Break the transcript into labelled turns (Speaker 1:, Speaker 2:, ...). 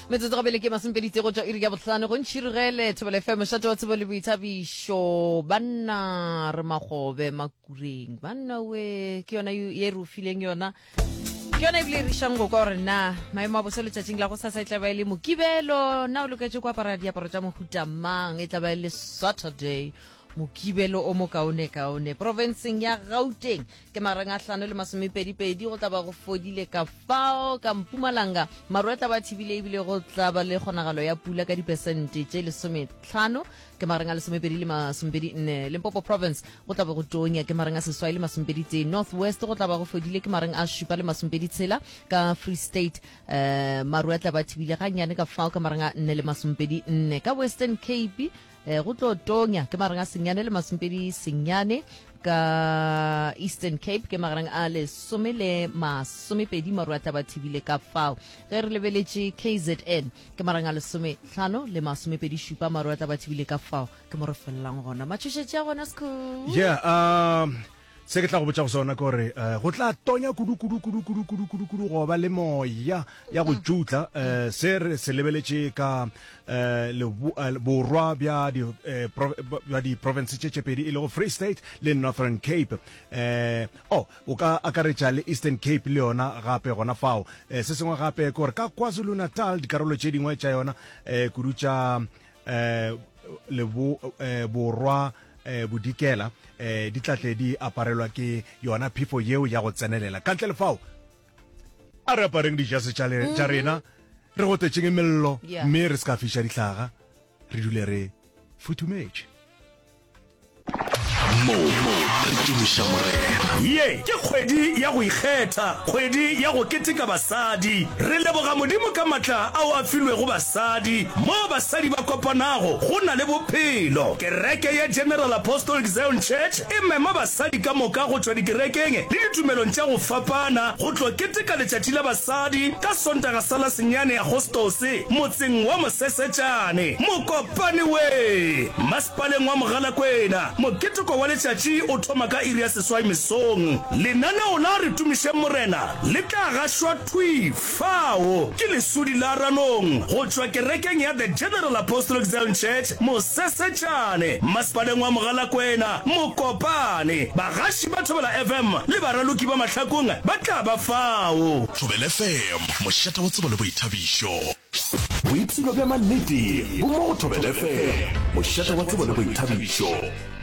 Speaker 1: Metsotso ga bele ke masimpeditse go tswa iri ya botlhano go ntshirigele Thobela FM shato wa tsebo le boithabišo banna re magobe makureng banna we ke yona ye re fileng yona ke yona ibile re shango ka gore na maemo a bose letšatšing la go sasa e tla ba ile mokibelo na o loketse go apara diaparo tša mohuta mang e tla ba ile Saturday mokibelo o mo kaone provinceng ya Gauteng ke maranga hlano le masomepedi go tla ba go fodile ka fao ka Mpumalanga maru tla ba thibile ebile go tla ba le kgonagalo ya pula ka dipersente tše 15 ke maranga le somepedi le masomepedi nne Limpopo province go tla ba go tonya ke maranga seswai le masomepedi tse Northwest go tla ba go fodile ke maranga a shupa le masomepedi tshela ka Free State maru tla ba thibile ga nyane ka fao ka maranga nne le masomepedi nne ka Western Cape go tlo tonya ke maranga senyane le masomepedi senyane ka Eastern Cape ke maranga a le some le masomepedi maru a taba thibile ka fao ge re lebeletše KZN ke maranga le some hlano le masomepedi šupa maru a taba thibile ka fao ke mo re felelang gona matšhošetše ya gona school
Speaker 2: se ke tla go botsa go sona gore go tla tonya kudu go ba le moya ya go jutla se re se lebeletše ka le borwa bja di province tše pedi e le go Free State le Northern Cape o ka akaretša le Eastern Cape le yona gape gona fao se sengwe gape gore ka KwaZulu Natal dikarolo tše dingwe tša yona kudu tša le borwa bodikela di tlatle di aparelwa ke yona phefo yeo ya go tsenelela ka ntle le fao a re apareng dijase tša rena re go tetšeng mello mme re se ka fiša dihlaga re dule re futhumetse
Speaker 3: ye ke kgwedi ya go ikgetha kgwedi ya go keteka basadi re leboga modimo ka matla ao a filwego basadi mo basadi ba kopanago go na le bophelo kereke ya General Apostolic Zion Church e mema basadi ka moka go tšwa dikerekeng le ditumelong tša go fapana go tlo keteka letšatši la basadi ka Sontaga sa la senyane ya Agostose motseng wa Mosesetšane mokopane we masepaleng wa Mogalakwena moketeko wa letšatši o thoma ka iri ya seswai mesong lenaneo la re tumiše morena le tla gašwa thui fao ke lesudi la ranong go tšwa kerekeng ya the General Apostolic Zion Church Mosesetšane masepaleng wa Mogalakwena mokopane bagaši ba Thobela FM le baraloki ba mahlakong ba tla ba fao
Speaker 4: Thobela FM mošata wa tsebo le boithabišo
Speaker 3: boitsilo bja mannete bo mo Thobela FM mošata wa tsebo le boithabišo